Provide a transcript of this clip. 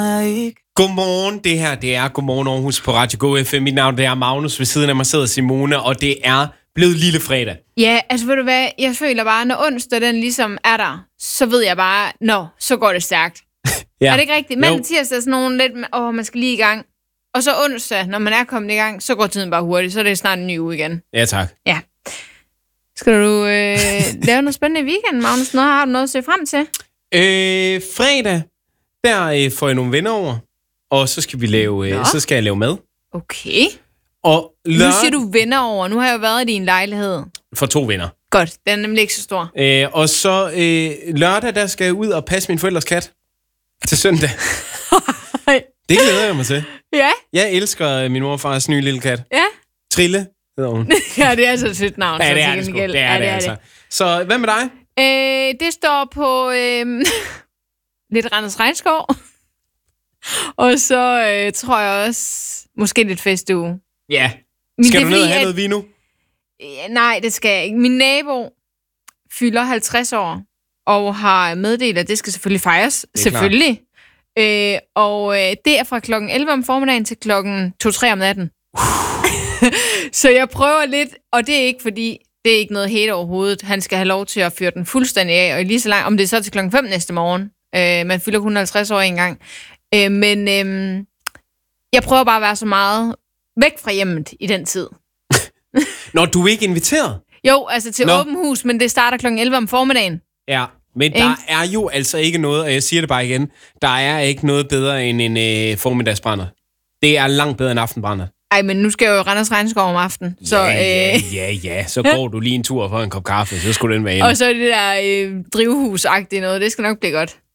Godmorgen, det her det er Godmorgen Aarhus på Radio Go FM. Mit navn det er Magnus, ved siden af mig sidder Simone, og det er blevet lille fredag. Ja, altså ved du hvad, jeg føler bare, når onsdag den ligesom er der, så ved jeg bare, så går det stærkt. Ja. Er det ikke rigtigt? Mandag tirsdag er sådan nogle lidt, man skal lige i gang. Og så onsdag, når man er kommet i gang, så går tiden bare hurtigt, så er det snart en ny uge igen. Ja, tak. Ja. Skal du lave noget spændende i weekenden, Magnus? Har du noget at se frem til? Fredag, der får jeg nogle venner over, og så skal jeg lave mad. Okay. Og nu siger du venner over. Nu har jeg jo været i din lejlighed. For 2 venner. Godt, den er nemlig ikke så stor. Og så lørdag, der skal jeg ud og passe min forældres kat til søndag. Det glæder jeg mig til. Ja. Jeg elsker min mor og fars nye lille kat. Ja. Trille hedder hun. Ja, det er altså et sødt navn. Ja, det er det sgu. Det er det altså. Så hvad med dig? Det står på lidt Randers Regnskov. Og så tror jeg også, måske lidt festuge. Ja. Skal du ned og have noget vino? Nej, det skal jeg ikke. Min nabo fylder 50 år og har meddelt, at det skal selvfølgelig fejres. Selvfølgelig. Og det er fra klokken 11 om formiddagen til klokken 2-3 om natten. Så jeg prøver lidt, og det er ikke fordi, det er ikke noget helt overhovedet. Han skal have lov til at fyre den fuldstændig af, og lige så langt, om det er så til klokken 5 næste morgen. Man fylder kun 50 år en gang. Men jeg prøver bare at være så meget væk fra hjemmet i den tid. Nå, du er ikke inviteret? Jo, altså til åben hus, men det starter klokken 11 om formiddagen. Ja, men der er jo altså ikke noget, og jeg siger det bare igen, der er ikke noget bedre end en formiddagsbrænder. Det er langt bedre end aftenbrænder. Ej, men nu skal jeg jo Randers Regnskov om aftenen. Ja, så går du lige en tur for en kop kaffe, så skulle den være inde. Og så det der drivhusagtige noget, det skal nok blive godt.